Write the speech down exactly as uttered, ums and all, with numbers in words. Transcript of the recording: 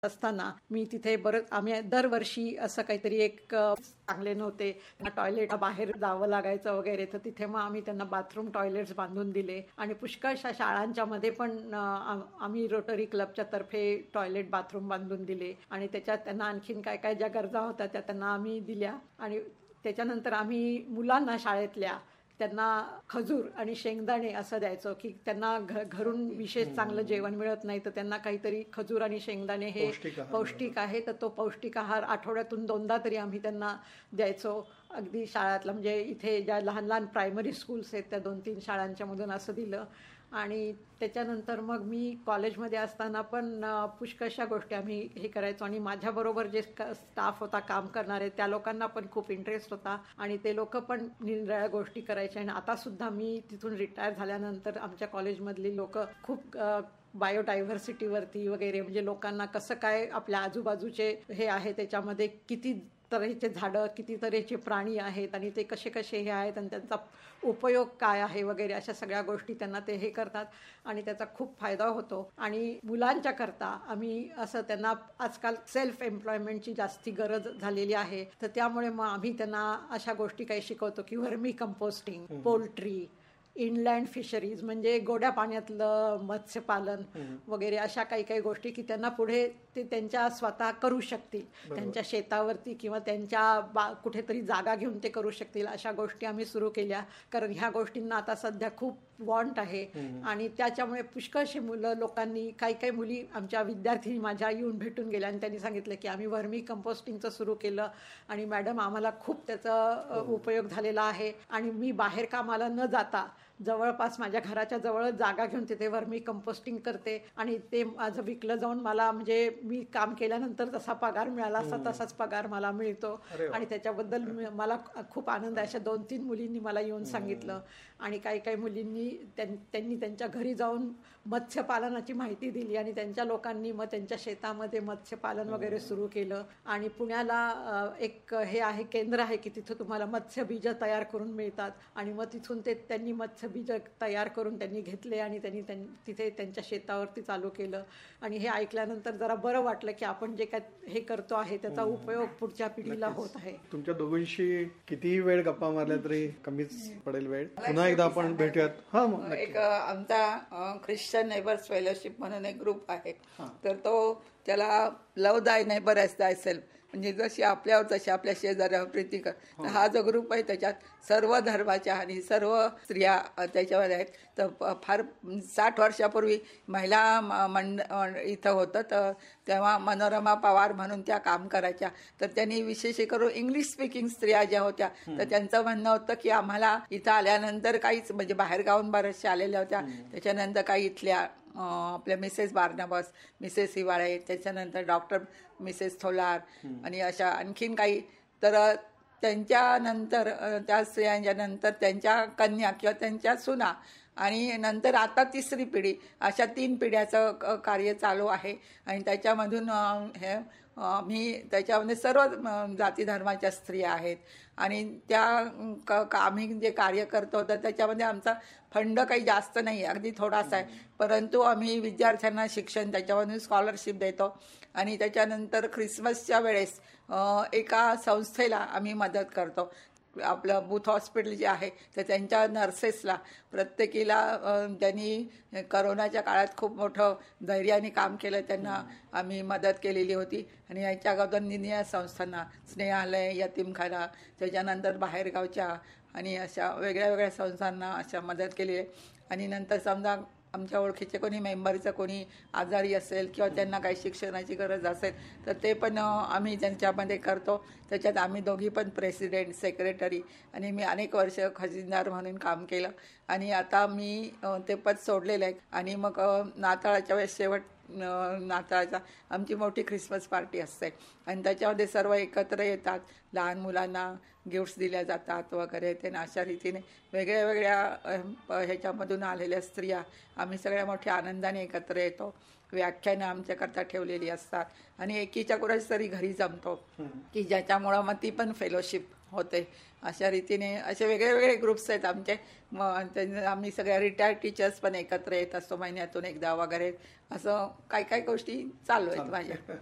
असताना मी तिथे बरंच आम्ही दरवर्षी असं काहीतरी एक अ, चांगले नव्हते टॉयलेट बाहेर जावं लागायचं वगैरे, तर तिथे मग आम्ही त्यांना बाथरूम टॉयलेट्स बांधून दिले आणि पुष्कळशा शाळांच्या मध्ये पण अ, आम- आम्ही रोटरी क्लबच्या तर्फे टॉयलेट बाथरूम बांधून दिले आणि त्याच्यात त्यांना आणखीन काय काय ज्या गरजा होत्या त्या त्यांना आम्ही दिल्या. आणि त्याच्यानंतर आम्ही मुलांना शाळेतल्या त्यांना खजूर आणि शेंगदाणे असं द्यायचं की त्यांना घ घरून विशेष चांगलं जेवण मिळत नाही, तर त्यांना काहीतरी खजूर आणि शेंगदाणे हे पौष्टिक आहार पौष्टिक आहे, तर तो पौष्टिक आहार आठवड्यातून दोनदा तरी आम्ही त्यांना द्यायचो. अगदी शाळातला म्हणजे इथे ज्या लहान लहान प्रायमरी स्कूल्स आहेत त्या दोन तीन शाळांच्या मधून असं दिलं. आणि त्याच्यानंतर मग मी कॉलेजमध्ये असताना पण अ, पुष्कळशा गोष्टी आम्ही हे करायचो आणि माझ्याबरोबर जे स्टाफ होता काम करणारे त्या लोकांना पण खूप इंटरेस्ट होता आणि ते लोक पण निरनिराळ्या गोष्टी करायचे. आणि आता सुद्धा मी तिथून रिटायर झाल्यानंतर आमच्या कॉलेजमधली लोक खूप अ, बायोडायव्हर्सिटीवरती वगैरे, म्हणजे लोकांना कसं काय आपल्या आजूबाजूचे हे आहे त्याच्यामध्ये किती तऱ्हेचे झाडं किती तऱ्हेचे प्राणी आहेत आणि ते कसे कसे हे आहेत आणि त्यांचा उपयोग काय आहे वगैरे, अशा सगळ्या गोष्टी त्यांना ते हे करतात आणि त्याचा खूप फायदा होतो. आणि मुलांच्या करता आम्ही असं त्यांना आजकाल सेल्फ एम्प्लॉयमेंटची जास्ती गरज झालेली आहे, तर त्यामुळे मग आम्ही त्यांना अशा गोष्टी काही शिकवतो की वर्मी कंपोस्टिंग, पोल्ट्री, इनलँड फिशरीज म्हणजे गोड्या पाण्यातलं मत्स्यपालन वगैरे, अशा काही काही गोष्टी की त्यांना पुढे ते त्यांच्या स्वतः करू शकतील, त्यांच्या शेतावरती किंवा त्यांच्या बा कुठेतरी जागा घेऊन ते करू शकतील, अशा गोष्टी आम्ही सुरू केल्या. कारण ह्या गोष्टींना आता सध्या खूप वॉन्ट आहे आणि त्याच्यामुळे पुष्कळशी मुलं लोकांनी काही काही मुली आमच्या विद्यार्थी माझ्या येऊन भेटून गेल्या आणि त्यांनी सांगितलं की आम्ही वर्मी कंपोस्टिंगचं सुरू केलं आणि मॅडम आम्हाला खूप त्याचा अ, उपयोग झालेला आहे आणि मी बाहेर कामाला न जाता जवळपास माझ्या घराच्या जवळच जागा घेऊन तिथे वर्मी कंपोस्टिंग करते आणि ते माझं विकलं जाऊन मला म्हणजे मी काम केल्यानंतर जसा पगार मिळाला असता तसाच पगार मला मिळतो आणि त्याच्याबद्दल मी- मला खूप आनंद आहे. अशा दोन तीन मुलींनी मला येऊन सांगितलं आणि काही काही मुलींनी त्यां- त्यांनी त्यांच्या घरी जाऊन मत्स्यपालनाची माहिती दिली आणि त्यांच्या लोकांनी मग त्यांच्या शेतामध्ये मत्स्यपालन वगैरे सुरू केलं. आणि पुण्याला अ, एक हे आहे केंद्र आहे की तिथं तुम्हाला मत्स्यबीज तयार करून मिळतात आणि मग तिथून ते त्यांनी मत्स्यबीज तयार करून त्यांनी घेतले आणि त्यांनी त्यां- तिथे त्यांच्या शेतावरती चालू केलं. आणि हे ऐकल्यानंतर जरा बरं वाटलं की आपण जे काय हे करतो आहे त्याचा उपयोग पुढच्या पिढीला होत आहे. तुमच्या दोघींशी कितीही वेळ गप्पा मारल्या तरी कमीच पडेल वेळ. पुन्हा एकदा आपण भेटूयात. हा मग नक्की. एक अ, आमचा अ, ख्रिश्चन नेबर्स फेलोशिप म्हणून एक ग्रुप आहे, तर तो त्याला लव दाय नेबर एज दाय सेल्फ, म्हणजे जशी आपल्यावर तशी आपल्या शेजाऱ्यावर प्रीती कर. तर हा जो ग्रुप आहे त्याच्यात सर्व धर्माच्या आणि सर्व स्त्रिया अ, त्याच्यामध्ये आहेत. तर प- फार साठ वर्षापूर्वी महिला म- मंड अ, इथं होतं, तर तेव्हा मनोरमा पवार म्हणून त्या काम करायच्या. तर त्यांनी विशेष करून इंग्लिश स्पीकिंग स्त्रिया ज्या होत्या तर त्यांचं म्हणणं होतं की आम्हाला इथं आल्यानंतर काहीच म्हणजे बाहेरगावून बऱ्याचशा आलेल्या होत्या. त्याच्यानंतर काही इथल्या अ, आपल्या मिसेस बार्नाबस, मिसेस हिवाळे, त्याच्यानंतर डॉक्टर मिसेस थोलार आणि अशा आणखीन काही. तर अ, त्यांच्यानंतर अ, त्या स्त्रियांच्या नंतर त्यांच्या कन्या किंवा त्यांच्या सुना आणि नंतर आता तिसरी पिढी, अशा तीन पिढ्याचं क- कार्य चालू आहे. आणि त्याच्यामधून अ, हे अ, मी त्याच्यामध्ये सर्व अ, जाती धर्माच्या स्त्रिया आहेत आणि त्या क- क- आम्ही जे कार्य करतो तर त्याच्यामध्ये आमचा फंड काही जास्त नाही, अगदी थोडासा आहे, परंतु आम्ही विद्यार्थ्यांना शिक्षण त्याच्यामधून स्कॉलरशिप देतो. आणि त्याच्यानंतर ख्रिसमसच्या वेळेस अ, एका संस्थेला आम्ही मदत करतो. आपलं बूथ हॉस्पिटल जे आहे तर त्यांच्या नर्सेसला प्रत्येकीला अ, त्यांनी करोनाच्या काळात खूप मोठं धैर्याने काम केलं, त्यांना आम्ही मदत केलेली होती. आणि याच्या अगोदर निनिया संस्थांना, स्नेहालय, यतीमखाना, त्याच्यानंतर बाहेरगावच्या आणि अशा वेगळ्या वेगळ्या संस्थांना अशा मदत केली आहे. आणि नंतर समजा आमच्या ओळखीचे कोणी मेंबरचं कोणी आजारी असेल किंवा त्यांना काही शिक्षणाची गरज असेल तर ते पण अ, आम्ही त्यांच्यामध्ये करतो. त्याच्यात आम्ही दोघी पण प्रेसिडेंट, सेक्रेटरी आणि मी अनेक वर्ष खजिनदार म्हणून काम केलं आणि आता मी अ, ते पद सोडलेलं आहे. आणि मग अ, नाताळाच्या वेळेस शेवट अ, नाताळाचा आमची मोठी ख्रिसमस पार्टी असते आणि त्याच्यामध्ये सर्व एकत्र येतात, लहान मुलांना गिफ्ट्स दिल्या जातात वगैरे. ते अशा रीतीने वेगळ्या वेगळ्या अ, प- ह्याच्यामधून आलेल्या स्त्रिया आम्ही सगळ्या मोठ्या आनंदाने एकत्र येतो. व्याख्यानं आमच्याकरता ठेवलेली असतात आणि एकीच्या कुणाच तरी घरी जमतो की ज्याच्यामुळं मग ती पण फेलोशिप होते. अशा रीतीने असे वेगळे वेगळे ग्रुप्स आहेत आमचे. मग त्यां- आम्ही सगळ्या रिटायर्ड टीचर्स पण एकत्र येत असतो महिन्यातून एकदा वगैरे. असं काय काय गोष्टी चालू आहेत माझ्या.